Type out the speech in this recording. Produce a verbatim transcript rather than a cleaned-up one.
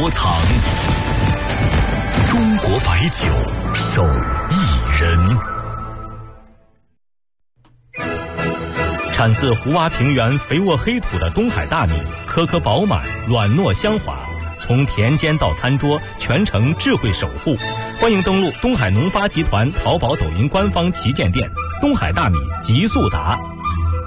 窝藏。中国白酒手艺人。产自胡洼平原肥沃黑土的东海大米，颗颗饱满，软糯香滑，从田间到餐桌，全程智慧守护。欢迎登录东海农发集团淘宝、抖音官方旗舰店“东海大米极速达”。